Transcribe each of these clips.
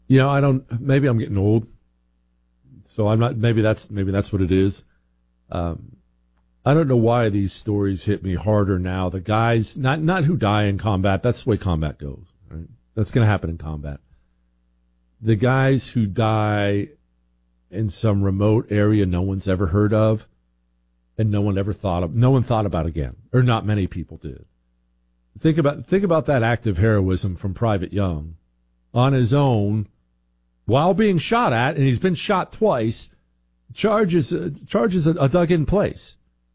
I don't. Maybe I'm getting old, so I'm not. Maybe that's what it is. I don't know why these stories hit me harder now. The guys, not who die in combat. That's the way combat goes. Right? That's going to happen in combat. The guys who die in some remote area no one's ever heard of, and no one thought about again, or not many people did. Think about that act of heroism from Private Young, on his own, while being shot at, and he's been shot twice. Charges a dug-in place.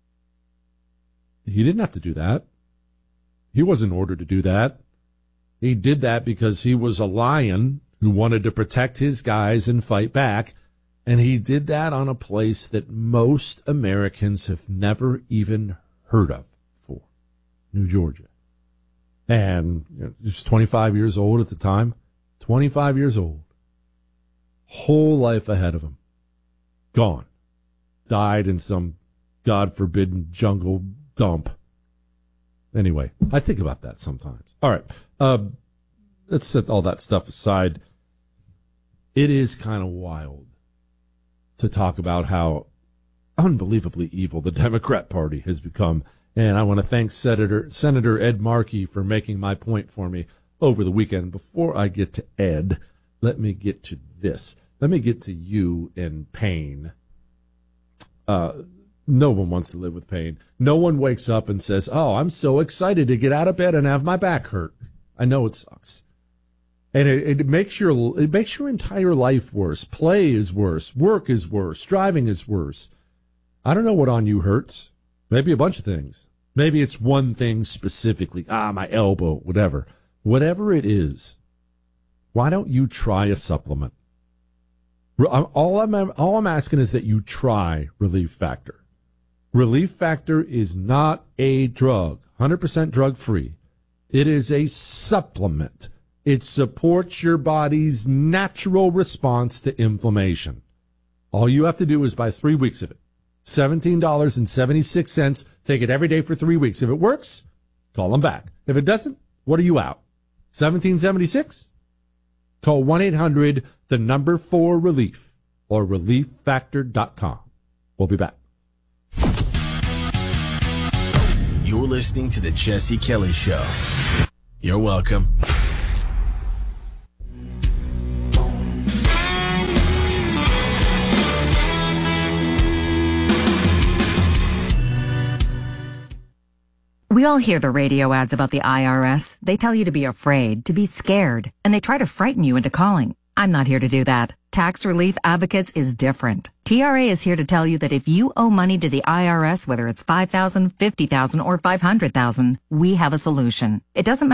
He didn't have to do that. He wasn't ordered to do that. He did that because he was a lion who wanted to protect his guys and fight back. And he did that on a place that most Americans have never even heard of before, New Georgia. And he was 25 years old at the time. 25 years old. Whole life ahead of him. Gone. Died in some God-forbidden jungle dump. Anyway, I think about that sometimes. All right. Let's set all that stuff aside. It is kind of wild to talk about how unbelievably evil the Democrat Party has become. And I want to thank Senator Ed Markey for making my point for me over the weekend. Before I get to Ed, let me get to this. Let me get to you in pain. No one wants to live with pain. No one wakes up and says, "Oh, I'm so excited to get out of bed and have my back hurt." I know it sucks. And it makes your entire life worse. Play is worse. Work is worse. Driving is worse. I don't know what on you hurts. Maybe a bunch of things. Maybe it's one thing specifically. My elbow, whatever. Whatever it is, why don't you try a supplement? All I'm asking is that you try Relief Factor. Relief Factor is not a drug, 100% drug-free. It is a supplement. It supports your body's natural response to inflammation. All you have to do is buy 3 weeks of it. $17.76. Take it every day for 3 weeks. If it works, call them back. If it doesn't, what are you out? $17.76? Call 1-800-4RELIEF or ReliefFactor.com. We'll be back. You're listening to The Jesse Kelly Show. You're welcome. We all hear the radio ads about the IRS. They tell you to be afraid, to be scared, and they try to frighten you into calling. I'm not here to do that. Tax Relief Advocates is different. TRA is here to tell you that if you owe money to the IRS, whether it's $5,000, $50,000, or $500,000, we have a solution. It doesn't